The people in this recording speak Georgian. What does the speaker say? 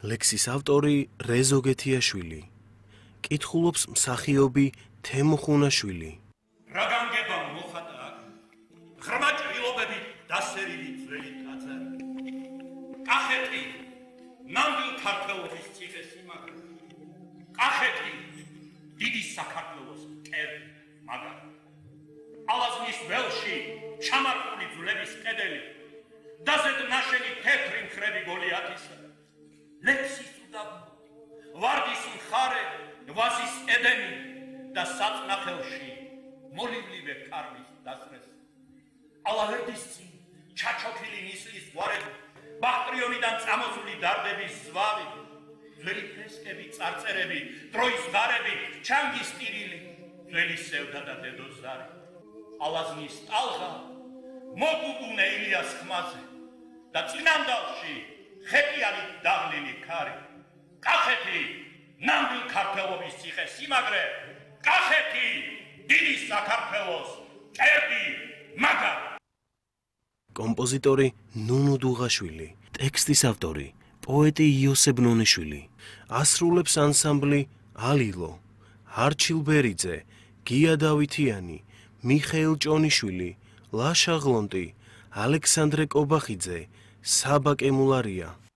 ლექსის ავტორი რეზო გეთიაშვილი. კითხულობს მსახიობი თემო ხუნაშვილი. რა განგება მოხატა აქ? ღრმა ჭრილობები დასერილი ძველი ტაძარი. კახეთი ნამდვილ ქართველობის ციხესიმაგრე. კახეთი დიდი საქართველოს მკერდი მაგარი. ალაზნის ველში ჩამარხული ძვლების კედელი. დასეთ ნაშენი თეთრი მხრები გოლიათისა. ლექსის უდაბნო, ვარდის მხარე, ვაზის ედენი და საწნახელში მოლიბლივე კარვის დასრეს. ალავერდის წინ ჩაჩოქილი ნისლის გვარები, ბაქტრიონიდან წამოსული დარდების ზვავი, ძველი ფრესკები, წარწერები, დროის ღარები, ჩანგის ტირილი, ძველი სევდა და დედოზარი. ალაზნის ტალღა მოგუგუნე ილიას ხმაზე და წინანდალში ხეტიანი დაღლილი ქარი. კახეთი ნამდვილ ქართველობის ციხესიმაგრე. კახეთი დიდი საქართველოს მკერდი მაგარი. კომპოზიტორი ნუნუ დუღაშვილი. ტექსტის ავტორი პოეტი იოსებ ნონიშვილი. ასრულებს ანსამბლი ალილო, არჩილ ბერიძე, გია დავითიანი, მიხეილ ჭონიშვილი, ლაშა ღლონტი, ალექსანდრე კობახიძე, საბა კემულარია.